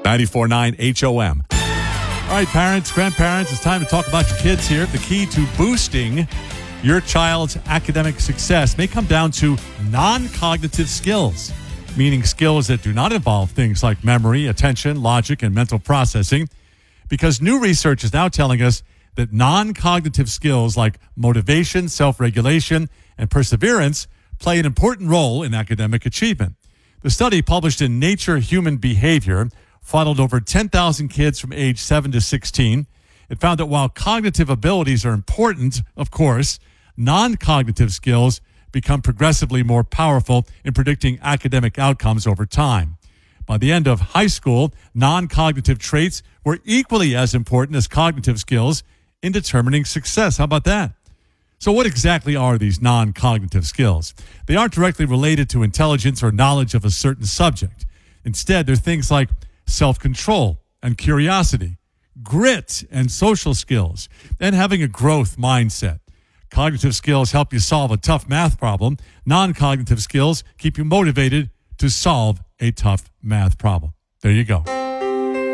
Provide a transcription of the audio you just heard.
94.9 HOM. All right, parents, grandparents, it's time to talk about your kids here. The key to boosting your child's academic success may come down to non-cognitive skills, meaning skills that do not involve things like memory, attention, logic, and mental processing, because new research is now telling us that non-cognitive skills like motivation, self-regulation, and perseverance play an important role in academic achievement. The study, published in Nature Human Behavior, followed over 10,000 kids from age 7 to 16. It found that while cognitive abilities are important, of course, non-cognitive skills become progressively more powerful in predicting academic outcomes over time. By the end of high school, non-cognitive traits were equally as important as cognitive skills in determining success. How about that? So what exactly are these non-cognitive skills? They aren't directly related to intelligence or knowledge of a certain subject. Instead, they're things like self-control and curiosity, grit and social skills, and having a growth mindset. Cognitive skills help you solve a tough math problem. Non-cognitive skills keep you motivated to solve a tough math problem. There you go.